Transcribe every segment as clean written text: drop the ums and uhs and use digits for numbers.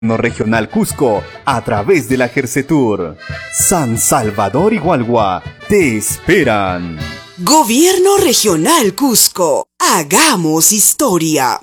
Regional Cusco a través de la Gersetur. San Salvador y Gualgua te esperan. Gobierno Regional Cusco. Hagamos historia.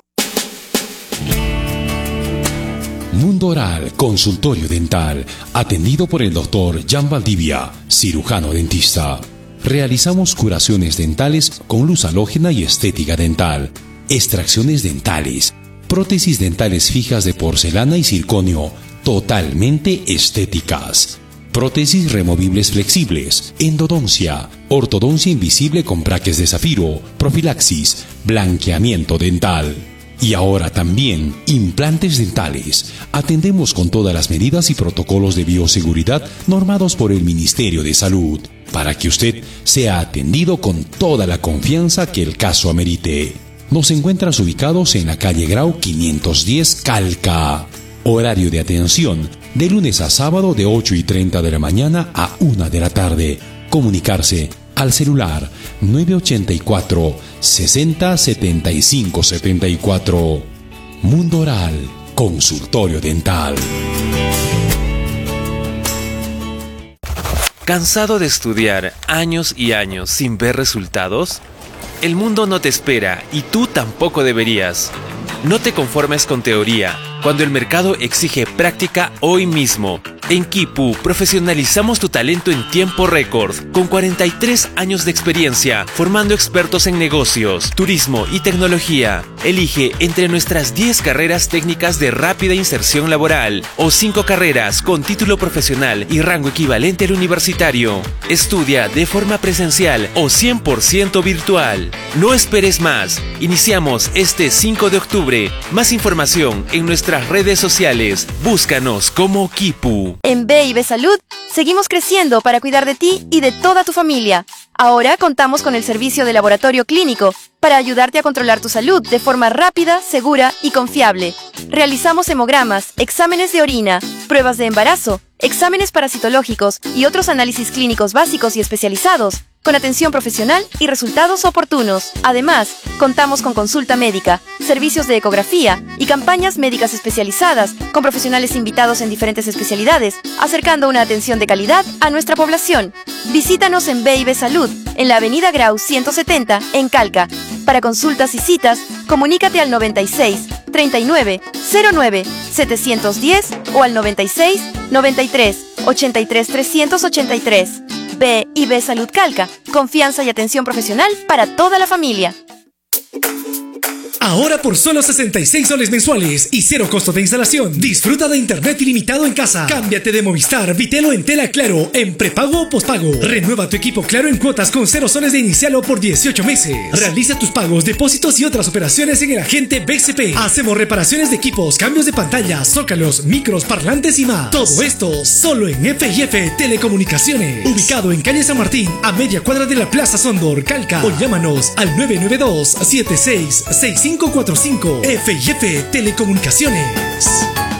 Mundo Oral, consultorio dental, atendido por el doctor Jan Valdivia, cirujano dentista. Realizamos curaciones dentales con luz halógena y estética dental, extracciones dentales, prótesis dentales fijas de porcelana y circonio, totalmente estéticas. Prótesis removibles flexibles, endodoncia, ortodoncia invisible con braques de zafiro, profilaxis, blanqueamiento dental. Y ahora también implantes dentales. Atendemos con todas las medidas y protocolos de bioseguridad normados por el Ministerio de Salud, para que usted sea atendido con toda la confianza que el caso amerite. Nos encuentras ubicados en la calle Grau 510 Calca. Horario de atención de lunes a sábado de 8:30 de la mañana a 1 de la tarde. Comunicarse al celular 984 60 75 74. Mundo Oral, consultorio dental. ¿Cansado de estudiar años y años sin ver resultados? El mundo no te espera y tú tampoco deberías. No te conformes con teoría, cuando el mercado exige práctica hoy mismo. En Quipu profesionalizamos tu talento en tiempo récord, con 43 años de experiencia, formando expertos en negocios, turismo y tecnología. Elige entre nuestras 10 carreras técnicas de rápida inserción laboral o 5 carreras con título profesional y rango equivalente al universitario. Estudia de forma presencial o 100% virtual. No esperes más. Iniciamos este 5 de octubre. Más información en nuestras redes sociales. Búscanos como Quipu. En B&B Salud, seguimos creciendo para cuidar de ti y de toda tu familia. Ahora contamos con el servicio de laboratorio clínico para ayudarte a controlar tu salud de forma rápida, segura y confiable. Realizamos hemogramas, exámenes de orina, pruebas de embarazo, exámenes parasitológicos y otros análisis clínicos básicos y especializados, con atención profesional y resultados oportunos. Además, contamos con consulta médica, servicios de ecografía y campañas médicas especializadas con profesionales invitados en diferentes especialidades, acercando una atención de calidad a nuestra población. Visítanos en B&B Salud, en la avenida Grau 170, en Calca. Para consultas y citas, comunícate al 96 39 09 710 o al 96 93 83 383. B&B Salud Calca, confianza y atención profesional para toda la familia. Ahora por solo 66 soles mensuales y 0 costo de instalación. Disfruta de internet ilimitado en casa. Cámbiate de Movistar, Vitelo en tela Claro, en prepago o pospago. Renueva tu equipo Claro en cuotas con 0 soles de inicial o por 18 meses. Realiza tus pagos, depósitos y otras operaciones en el agente BCP. Hacemos reparaciones de equipos, cambios de pantalla, zócalos, micros, parlantes y más. Todo esto solo en F&F Telecomunicaciones. Ubicado en calle San Martín, a media cuadra de la Plaza Sondor, Calca. O llámanos al 992-766545. F&F Telecomunicaciones.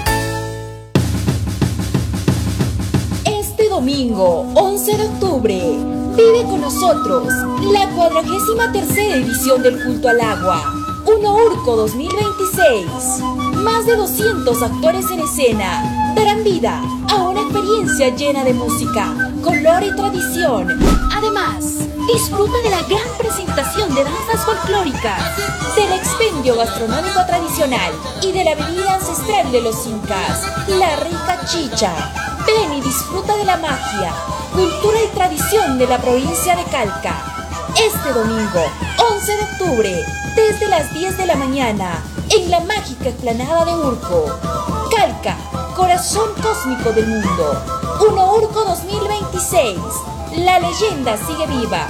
Este domingo, 11 de octubre, vive con nosotros la 43ª edición del Culto al Agua, Unourco 2026. Más de 200 actores en escena darán vida a una experiencia llena de música, color y tradición. Además, disfruta de la gran presentación de danzas folclóricas, del expendio gastronómico tradicional y de la bebida ancestral de los incas, la rica chicha. Ven y disfruta de la magia, cultura y tradición de la provincia de Calca. Este domingo, 11 de octubre, desde las 10 de la mañana, en la mágica explanada de Urco. Calca, corazón cósmico del mundo. Unourco 2026. La leyenda sigue viva.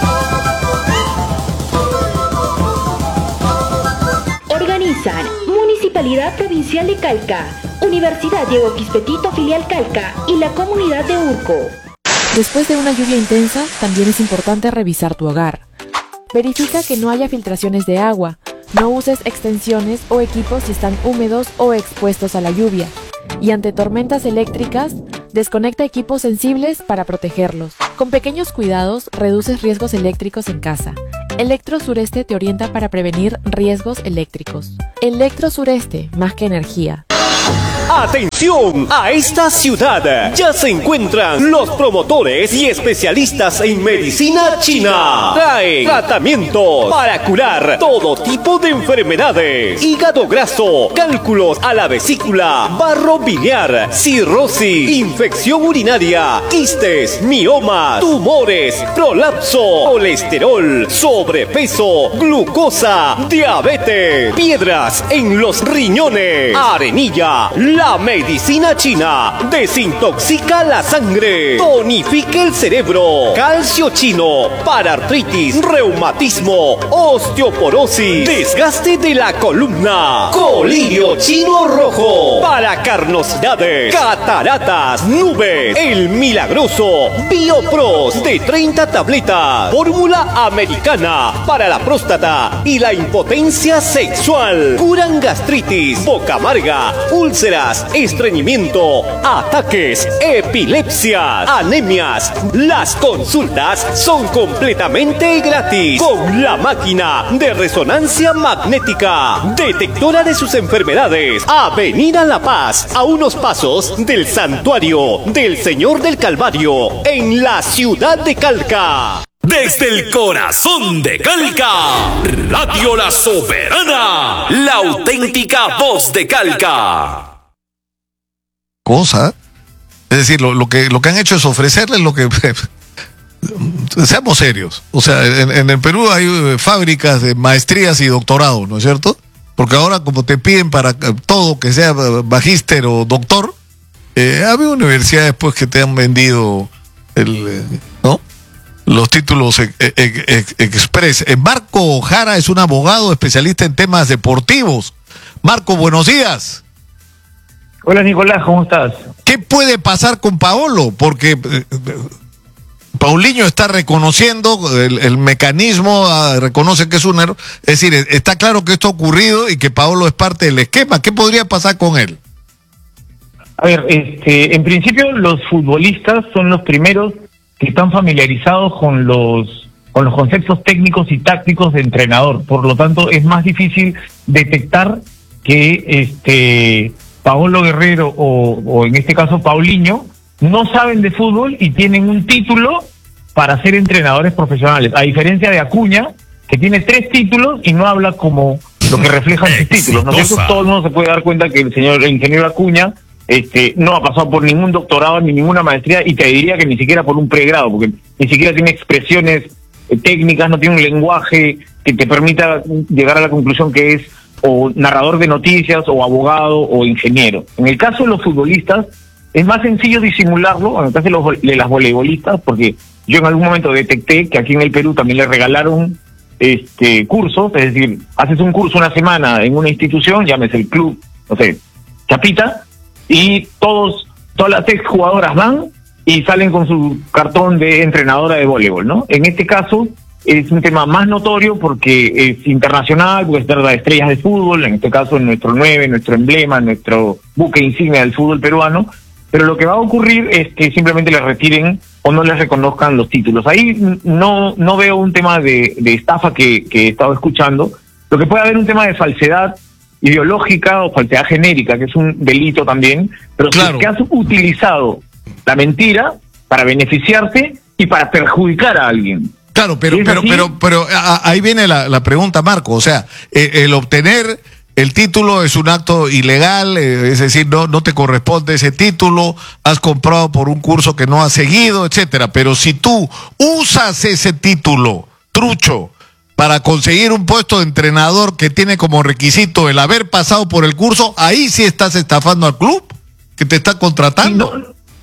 Organizan Municipalidad Provincial de Calca, Universidad Diego Quispetito Filial Calca y la comunidad de Urco. Después de una lluvia intensa, también es importante revisar tu hogar. Verifica que no haya filtraciones de agua. No uses extensiones o equipos si están húmedos o expuestos a la lluvia. Y ante tormentas eléctricas, desconecta equipos sensibles para protegerlos. Con pequeños cuidados, reduces riesgos eléctricos en casa. Electro Sureste te orienta para prevenir riesgos eléctricos. Electro Sureste, más que energía. Atención a esta ciudad. Ya se encuentran los promotores y especialistas en medicina china. Traen tratamientos para curar todo tipo de enfermedades: hígado graso, cálculos a la vesícula, barro biliar, cirrosis, infección urinaria, quistes, miomas, tumores, prolapso, colesterol, sobrepeso, glucosa, diabetes, piedras en los riñones. Arenilla, la medicina china desintoxica la sangre, tonifica el cerebro. Calcio chino para artritis, reumatismo, osteoporosis, desgaste de la columna. Colirio chino rojo para carnosidades, cataratas, nubes. El milagroso Biopros de 30 tabletas. Fórmula americana para la próstata y la impotencia sexual. Curan gastritis, boca amarga, úlceras, estreñimiento, ataques, epilepsias, anemias. Las consultas son completamente gratis con la máquina de resonancia magnética, detectora de sus enfermedades. Avenida La Paz, a unos pasos del Santuario del Señor del Calvario, en la ciudad de Calca. Desde el corazón de Calca, Radio La Soberana, la auténtica voz de Calca. Cosa, es decir, lo que han hecho es ofrecerles lo que... Seamos serios, o sea, en el Perú hay fábricas de maestrías y doctorados, ¿no es cierto? Porque ahora, como te piden para todo que sea magíster o doctor, ha habido universidades pues que te han vendido ¿no? Los títulos express. Marco Jara es un abogado especialista en temas deportivos. Marco, buenos días. Hola Nicolás, ¿cómo estás? ¿Qué puede pasar con Paolo? Porque Paulinho está reconociendo el mecanismo, reconoce que es un error. Es decir, está claro que esto ha ocurrido y que Paolo es parte del esquema. ¿Qué podría pasar con él? A ver, en principio los futbolistas son los primeros que están familiarizados con los conceptos técnicos y tácticos de entrenador. Por lo tanto, es más difícil detectar que Paolo Guerrero o en este caso Paulinho no saben de fútbol y tienen un título para ser entrenadores profesionales, a diferencia de Acuña, que tiene 3 títulos y no habla como lo que reflejan sus títulos. ¿No? Eso todo el mundo se puede dar cuenta que el ingeniero Acuña no ha pasado por ningún doctorado ni ninguna maestría, y te diría que ni siquiera por un pregrado, porque ni siquiera tiene expresiones técnicas, no tiene un lenguaje que te permita llegar a la conclusión que es o narrador de noticias o abogado o ingeniero. En el caso de los futbolistas es más sencillo disimularlo, en el caso de las voleibolistas, porque yo en algún momento detecté que aquí en el Perú también le regalaron cursos, es decir, haces un curso una semana en una institución, llámese el club, no sé, Chapita, y todas las exjugadoras van y salen con su cartón de entrenadora de voleibol, ¿no? En este caso es un tema más notorio porque es internacional, porque se trata de estrellas de fútbol, en este caso nuestro 9, nuestro emblema, nuestro buque insignia del fútbol peruano, pero lo que va a ocurrir es que simplemente les retiren o no les reconozcan los títulos. Ahí no veo un tema de estafa que he estado escuchando. Lo que puede haber un tema de falsedad ideológica o falsedad genérica, que es un delito también, pero claro, que has utilizado la mentira para beneficiarte y para perjudicar a alguien. Claro, pero ahí viene la pregunta, Marco. O sea, el obtener el título es un acto ilegal, es decir, no te corresponde ese título, has comprado por un curso que no has seguido, etcétera. Pero si tú usas ese título, trucho, para conseguir un puesto de entrenador que tiene como requisito el haber pasado por el curso, ahí sí estás estafando al club que te está contratando.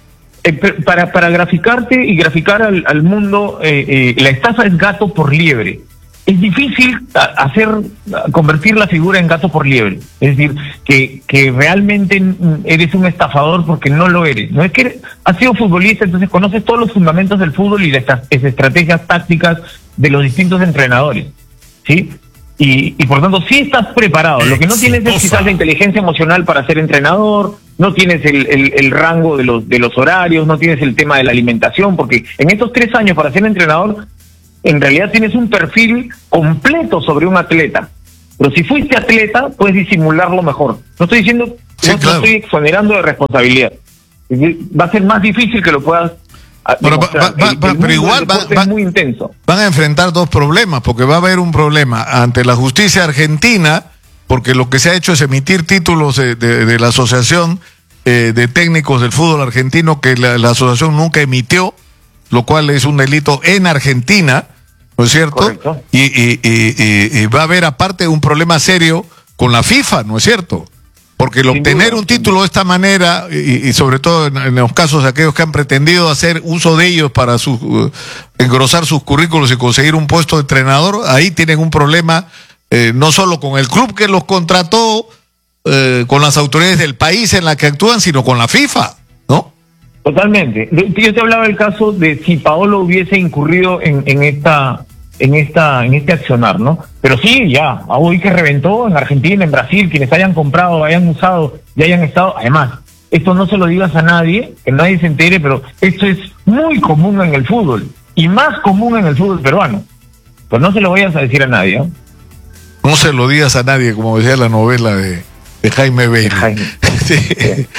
No, para graficarte y graficar al mundo, la estafa es gato por liebre. Es difícil convertir la figura en gato por liebre. Es decir, que realmente eres un estafador porque no lo eres. No es que has sido futbolista, entonces conoces todos los fundamentos del fútbol y de estas estrategias tácticas de los distintos entrenadores, ¿sí? Y por tanto sí estás preparado. Lo que no tienes es quizás la inteligencia emocional para ser entrenador, no tienes el rango de los horarios, no tienes el tema de la alimentación, porque en estos 3 años para ser entrenador en realidad tienes un perfil completo sobre un atleta. Pero si fuiste atleta, puedes disimularlo mejor. No estoy diciendo, Sí, no claro. estoy exonerando de responsabilidad. Va a ser más difícil que lo puedas demostrar. Pero igual es muy intenso. Van a enfrentar dos problemas, porque va a haber un problema ante la justicia argentina, porque lo que se ha hecho es emitir títulos de la Asociación de Técnicos del Fútbol Argentino, que la asociación nunca emitió, lo cual es un delito en Argentina, ¿no es cierto? Correcto. Y va a haber aparte un problema serio con la FIFA, ¿no es cierto? Porque el Sin obtener duda. un título de esta manera, y sobre todo en los casos de aquellos que han pretendido hacer uso de ellos para engrosar sus currículos y conseguir un puesto de entrenador, ahí tienen un problema no solo con el club que los contrató, con las autoridades del país en la que actúan, sino con la FIFA, ¿no? Totalmente. Yo te hablaba del caso de si Paolo hubiese incurrido en este accionar, ¿no? Pero sí, ya, hoy que reventó en Argentina, en Brasil, quienes hayan comprado, hayan usado y hayan estado, además, esto no se lo digas a nadie, que nadie se entere, pero esto es muy común en el fútbol, y más común en el fútbol peruano. Pues no se lo vayas a decir a nadie, ¿no? No se lo digas a nadie, como decía la novela de Jaime Bailey. Sí.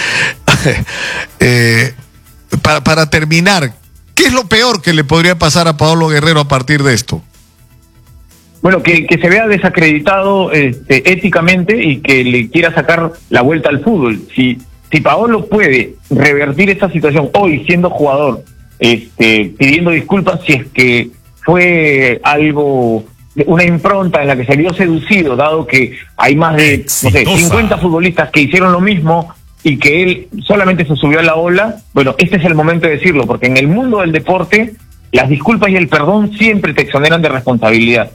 Para terminar, ¿qué es lo peor que le podría pasar a Paolo Guerrero a partir de esto? Bueno, que se vea desacreditado éticamente y que le quiera sacar la vuelta al fútbol. Si Paolo puede revertir esta situación hoy siendo jugador, pidiendo disculpas si es que fue algo, una impronta en la que se vio seducido, dado que hay más de, no sé, 50 futbolistas que hicieron lo mismo y que él solamente se subió a la ola, bueno, este es el momento de decirlo, porque en el mundo del deporte las disculpas y el perdón siempre te exoneran de responsabilidad.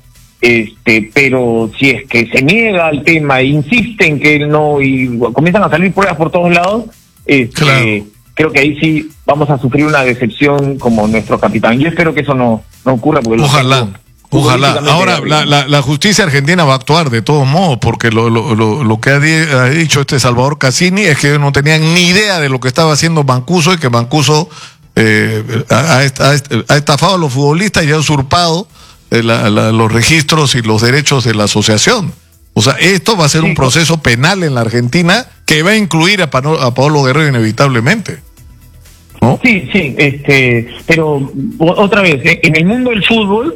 Pero si es que se niega al tema e insiste en que él no, y comienzan a salir pruebas por todos lados, Claro. creo que ahí sí vamos a sufrir una decepción como nuestro capitán. Yo espero que eso no ocurra, porque Ojalá. Ahora, la justicia argentina va a actuar de todos modos, porque lo que ha dicho Salvador Cassini es que ellos no tenían ni idea de lo que estaba haciendo Mancuso, y que Mancuso ha estafado a los futbolistas y ha usurpado los registros y los derechos de la asociación. O sea, esto va a ser un proceso penal en la Argentina que va a incluir a Paolo Guerrero inevitablemente, ¿no? Sí, pero otra vez, en el mundo del fútbol,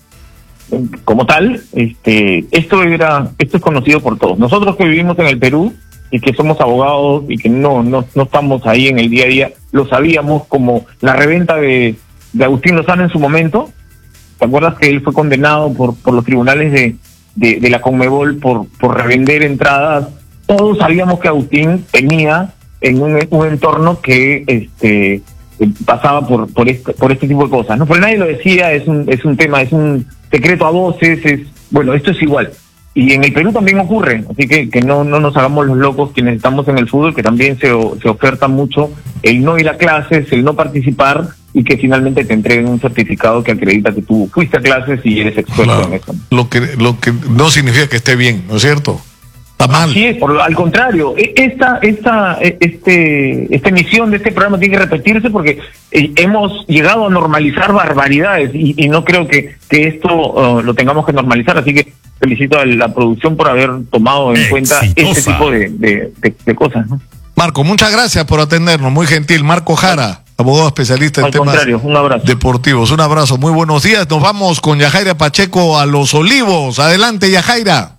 como tal, esto es conocido por todos. Nosotros que vivimos en el Perú y que somos abogados y que no estamos ahí en el día a día, lo sabíamos, como la reventa de Agustín Lozano en su momento. ¿Te acuerdas que él fue condenado por los tribunales de la Conmebol por revender entradas? Todos sabíamos que Agustín tenía en un entorno que pasaba por este tipo de cosas, ¿no? Pero nadie lo decía, es un tema, es un secreto a voces, bueno, esto es igual. Y en el Perú también ocurre, así que no nos hagamos los locos quienes estamos en el fútbol, que también se oferta mucho el no ir a clases, el no participar, y que finalmente te entreguen un certificado que acredita que tú fuiste a clases y eres experto en eso. Lo que no significa que esté bien, ¿no es cierto? Está mal. Sí, al contrario, esta emisión de este programa tiene que repetirse, porque hemos llegado a normalizar barbaridades y no creo que esto lo tengamos que normalizar, así que felicito a la producción por haber tomado en cuenta este tipo de cosas, ¿no? Marco, muchas gracias por atendernos, muy gentil. Marco Jara, abogado especialista en temas deportivos. Un abrazo, muy buenos días. Nos vamos con Yajaira Pacheco a Los Olivos. Adelante, Yajaira.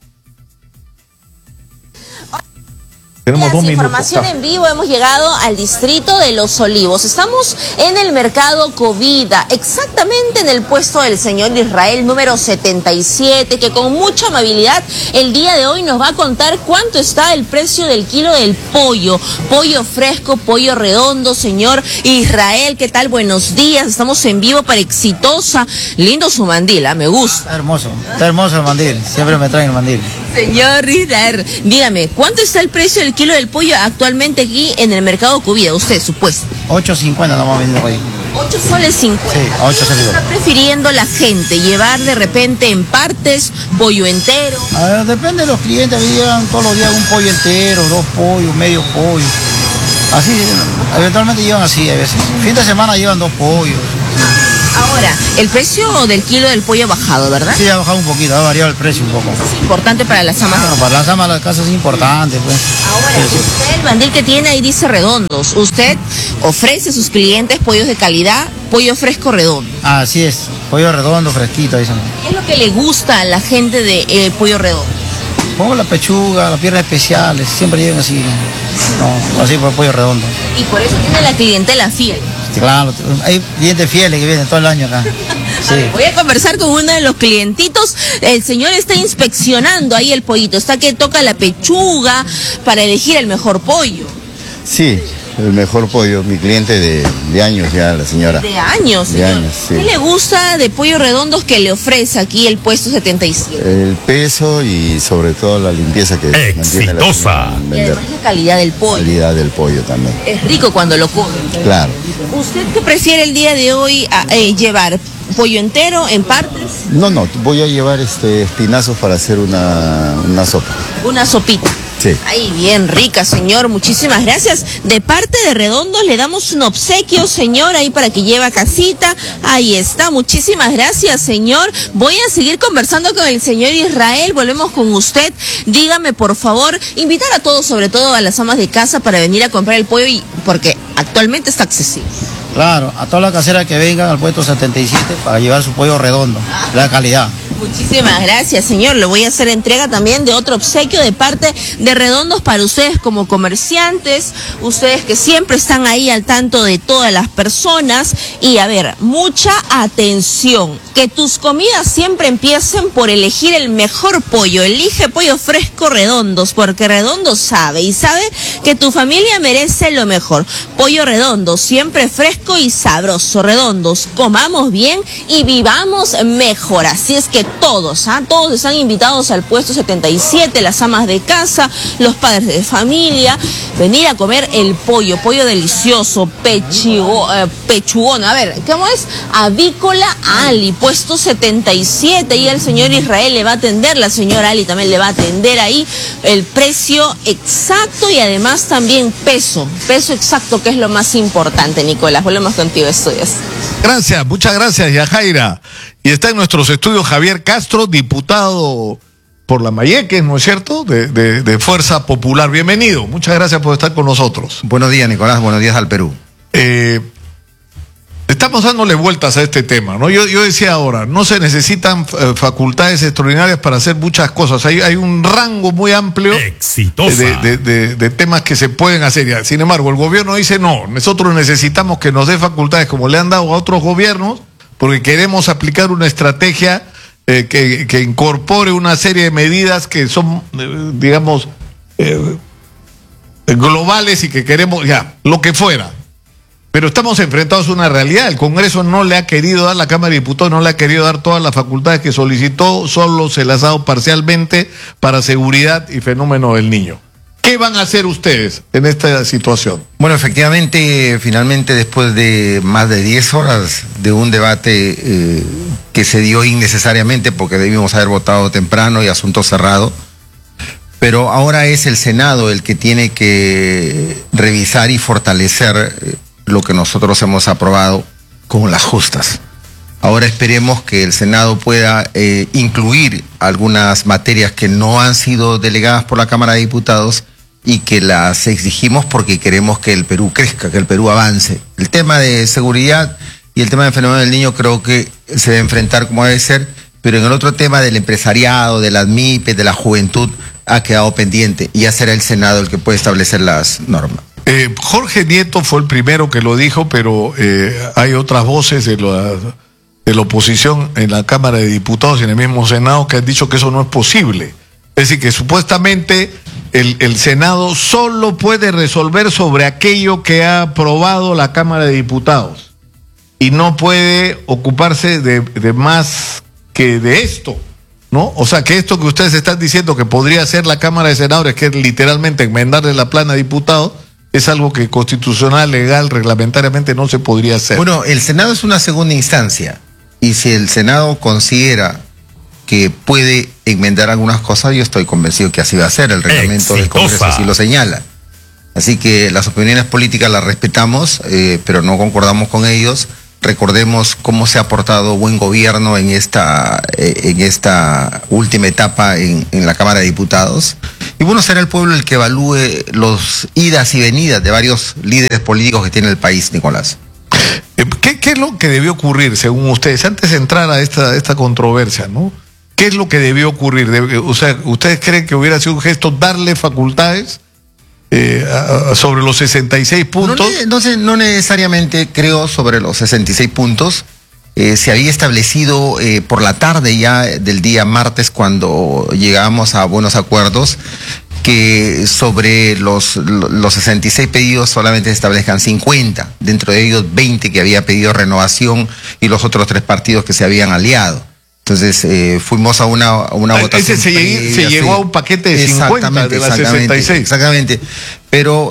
Tenemos información en vivo, hemos llegado al distrito de Los Olivos. Estamos en el mercado Covida, exactamente en el puesto del señor Israel número 77, que con mucha amabilidad el día de hoy nos va a contar cuánto está el precio del kilo del pollo. Pollo fresco, pollo redondo, señor Israel, ¿qué tal? Buenos días, estamos en vivo para Exitosa. Lindo su mandil, me gusta. Está hermoso el mandil, siempre me traen el mandil. Señor Israel, dígame, ¿cuánto está el precio del kilo del pollo actualmente aquí en el mercado Covida? Usted, supuesto. 8.50 no vamos a vender hoy. 8 soles 50. Sí, 8 soles. ¿Qué está prefiriendo la gente? ¿Llevar de repente en partes, pollo entero? A ver, depende de los clientes, llevan todos los días un pollo entero, 2 pollos, medio pollo. Así, eventualmente llevan así a veces. Fin de semana llevan 2 pollos. Ahora, Ahora, el precio del kilo del pollo ha bajado, ¿verdad? Sí, ha bajado un poquito, ha variado el precio un poco. Es importante para las amas. Claro, para las amas de la casa es importante, pues. Ahora, usted, el bandil que tiene ahí dice redondos. Usted ofrece a sus clientes pollos de calidad, pollo fresco redondo. Así es, pollo redondo, fresquito, dicen. ¿Qué es lo que le gusta a la gente de pollo redondo? Pongo la pechuga, las piernas especiales, siempre llegan así, no, así por pollo redondo. Y por eso tiene la clientela fiel. Claro, hay clientes fieles que vienen todo el año acá. Sí. Voy a conversar con uno de los clientitos. El señor está inspeccionando ahí el pollito. Está que toca la pechuga para elegir el mejor pollo. Sí, el mejor pollo. Mi cliente de años ya, la señora. De años, señor. De años, sí. ¿Qué le gusta de pollos redondos que le ofrece aquí el puesto 77? El peso y sobre todo la limpieza que mantiene la señora. Y además la calidad del pollo. La calidad del pollo también. Es rico cuando lo come. Claro. ¿Usted qué prefiere el día de hoy llevar? ¿Pollo entero, en partes? No, voy a llevar espinazos para hacer una sopa. Una sopita. Sí. Ay, bien rica, señor. Muchísimas gracias. De parte de Redondos le damos un obsequio, señor, ahí para que lleve a casita. Ahí está. Muchísimas gracias, señor. Voy a seguir conversando con el señor Israel. Volvemos con usted. Dígame, por favor, invitar a todos, sobre todo a las amas de casa, para venir a comprar el pollo porque actualmente está accesible. Claro, a toda la casera que vengan al puesto 77 para llevar su pollo redondo, la calidad. Muchísimas gracias, señor. Le voy a hacer entrega también de otro obsequio de parte de Redondos para ustedes como comerciantes, ustedes que siempre están ahí al tanto de todas las personas. Y a ver, mucha atención, que tus comidas siempre empiecen por elegir el mejor pollo. Elige pollo fresco Redondos, porque Redondos sabe que tu familia merece lo mejor. Pollo Redondo, siempre fresco y sabroso. Redondos, comamos bien y vivamos mejor. Así es que todos están invitados al puesto 77, las amas de casa, los padres de familia, venir a comer el pollo delicioso, pechugón. A ver, ¿cómo es? Avícola Ali, puesto 77, y el señor Israel le va a atender, la señora Ali también le va a atender ahí el precio exacto y además también peso exacto, que es lo más importante. Nicolás, volvemos contigo, estudios. Gracias, muchas gracias, Yajaira. Y está en nuestros estudios Javier Castro, diputado por la Mayeques, ¿no es cierto?, de Fuerza Popular. Bienvenido, muchas gracias por estar con nosotros. Buenos días, Nicolás, buenos días al Perú. Estamos dándole vueltas a este tema, ¿no? Yo decía ahora, no se necesitan facultades extraordinarias para hacer muchas cosas. Hay un rango muy amplio de temas que se pueden hacer. Sin embargo, el gobierno dice, no, nosotros necesitamos que nos dé facultades como le han dado a otros gobiernos, porque queremos aplicar una estrategia que incorpore una serie de medidas que son, digamos, globales y que queremos, lo que fuera. Pero estamos enfrentados a una realidad. El Congreso no le ha querido dar, la Cámara de Diputados no le ha querido dar todas las facultades que solicitó, solo se las ha dado parcialmente para seguridad y fenómeno del niño. ¿Qué van a hacer ustedes en esta situación? Bueno, efectivamente, finalmente, después de más de 10 horas de un debate que se dio innecesariamente porque debimos haber votado temprano y asunto cerrado, pero ahora es el Senado el que tiene que revisar y fortalecer lo que nosotros hemos aprobado con las justas. Ahora esperemos que el Senado pueda incluir algunas materias que no han sido delegadas por la Cámara de Diputados y que las exigimos porque queremos que el Perú crezca, que el Perú avance. El tema de seguridad y el tema del fenómeno del niño creo que se debe enfrentar como debe ser, pero en el otro tema del empresariado, de las MIPES, de la juventud, ha quedado pendiente y ya será el Senado el que puede establecer las normas. Jorge Nieto fue el primero que lo dijo, pero hay otras voces de la oposición en la Cámara de Diputados y en el mismo Senado que han dicho que eso no es posible. Es decir, que supuestamente el Senado solo puede resolver sobre aquello que ha aprobado la Cámara de Diputados y no puede ocuparse de más que de esto, ¿no? O sea, que esto que ustedes están diciendo que podría hacer la Cámara de Senadores, que es literalmente enmendarle la plana de diputados, es algo que constitucional, legal, reglamentariamente no se podría hacer. Bueno, el Senado es una segunda instancia y si el Senado considera que puede enmendar algunas cosas, yo estoy convencido que así va a ser. El reglamento del Congreso así lo señala. Así que las opiniones políticas las respetamos, pero no concordamos con ellos. Recordemos cómo se ha portado buen gobierno en esta última etapa en la Cámara de Diputados. Y bueno, será el pueblo el que evalúe los idas y venidas de varios líderes políticos que tiene el país, Nicolás. ¿Qué es lo que debió ocurrir, según ustedes, antes de entrar a esta controversia, ¿no? ¿Qué es lo que debió ocurrir? O sea, ¿ustedes creen que hubiera sido un gesto darle facultades sobre los 66 puntos? No necesariamente creo sobre los 66 puntos. Se había establecido por la tarde ya del día martes, cuando llegábamos a buenos acuerdos, que sobre los 66 pedidos solamente se establezcan 50, dentro de ellos 20 que había pedido Renovación y los otros 3 partidos que se habían aliado. Entonces fuimos a una votación. Se llegó a un paquete de 50 de las 66. Exactamente. Pero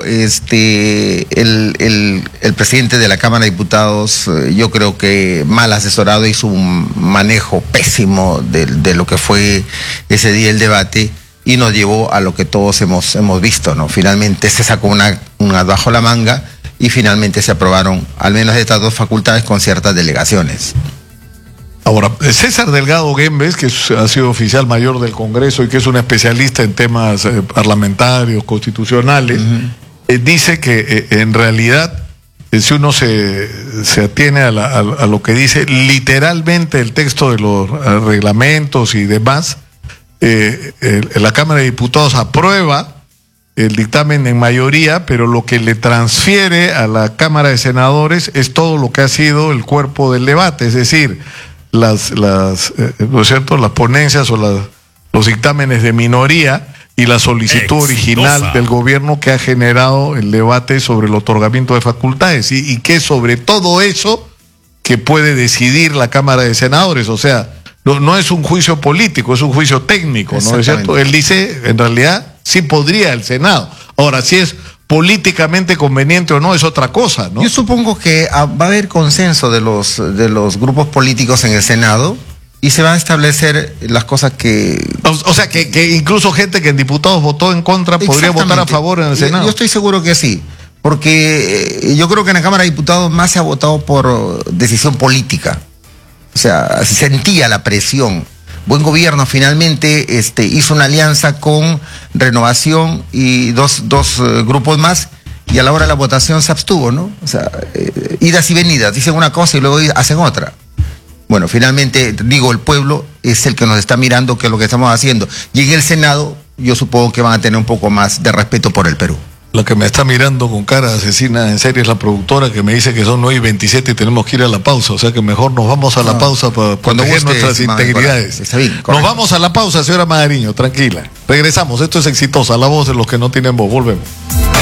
el presidente de la Cámara de Diputados, yo creo que mal asesorado, hizo un manejo pésimo de lo que fue ese día el debate y nos llevó a lo que todos hemos visto, ¿no? Finalmente se sacó una bajo la manga y finalmente se aprobaron al menos estas 2 facultades con ciertas delegaciones. Ahora, César Delgado Guembes, que ha sido oficial mayor del Congreso y que es un especialista en temas parlamentarios, constitucionales, dice que en realidad, si uno se atiene a lo que dice literalmente el texto de los reglamentos y demás, la Cámara de Diputados aprueba el dictamen en mayoría, pero lo que le transfiere a la Cámara de Senadores es todo lo que ha sido el cuerpo del debate, es decir, ¿no es cierto?, las ponencias o los dictámenes de minoría y la solicitud original del gobierno que ha generado el debate sobre el otorgamiento de facultades y que sobre todo eso que puede decidir la Cámara de Senadores. O sea, no es un juicio político, es un juicio técnico, ¿no es cierto? Él dice, en realidad, sí podría el Senado. Ahora, si es políticamente conveniente o no, es otra cosa, ¿no? Yo supongo que va a haber consenso de los grupos políticos en el Senado y se van a establecer las cosas que... O sea, que incluso gente que en diputados votó en contra podría votar a favor en el Senado. Yo estoy seguro que sí, porque yo creo que en la Cámara de Diputados más se ha votado por decisión política. O sea, se sentía la presión. Buen Gobierno finalmente hizo una alianza con Renovación y dos grupos más, y a la hora de la votación se abstuvo, ¿no? O sea, idas y venidas, dicen una cosa y luego hacen otra. Bueno, finalmente, digo, el pueblo es el que nos está mirando qué es lo que estamos haciendo. Y en el Senado, yo supongo que van a tener un poco más de respeto por el Perú. La que me está mirando con cara de asesina en serie es la productora, que me dice que son 9:27 y tenemos que ir a la pausa. O sea que mejor nos vamos a la pausa para proteger nuestras integridades. Está bien, nos vamos a la pausa, señora Magariño, tranquila. Regresamos, esto es Exitosa, la voz de los que no tienen voz. Volvemos.